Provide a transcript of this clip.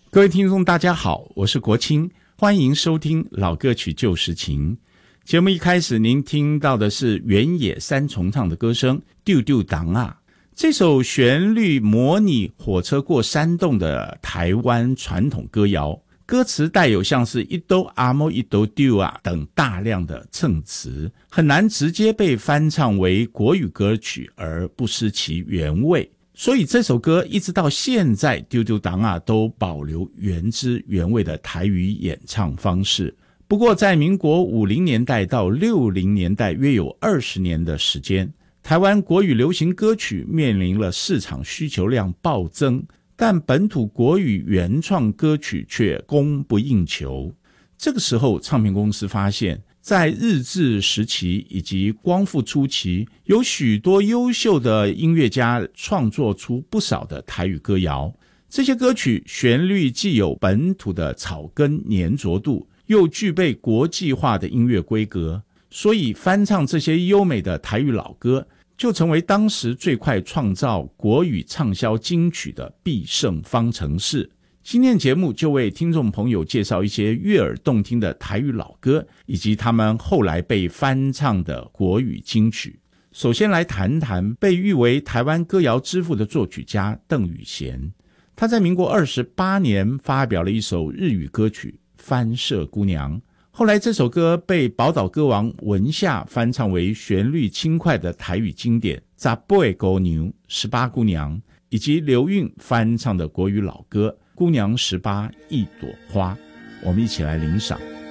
各位听众大家好，我是国清，欢迎收听老歌曲旧时情。节目一开始您听到的是原野三重唱的歌声丢丢当啊，这首旋律模拟火车过山洞的台湾传统歌谣，歌词带有像是一兜阿莫一兜丢啊等大量的蹭词，很难直接被翻唱为国语歌曲而不失其原味，所以这首歌一直到现在丢丢当啊都保留原汁原味的台语演唱方式。不过在民国50年代到60年代约有20年的时间，台湾国语流行歌曲面临了市场需求量暴增，但本土国语原创歌曲却供不应求。这个时候唱片公司发现，在日治时期以及光复初期，有许多优秀的音乐家创作出不少的台语歌谣，这些歌曲旋律既有本土的草根粘着度，又具备国际化的音乐规格，所以翻唱这些优美的台语老歌就成为当时最快创造国语畅销金曲的必胜方程式。今天节目就为听众朋友介绍一些悦耳动听的台语老歌，以及他们后来被翻唱的国语金曲。首先来谈谈被誉为台湾歌谣之父的作曲家邓雨贤。他在民国28年发表了一首日语歌曲《翻社姑娘》，后来这首歌被宝岛歌王文夏翻唱为旋律轻快的台语经典《十八个姑娘》18姑娘，以及刘韵翻唱的国语老歌《姑娘18一朵花》。我们一起来领赏。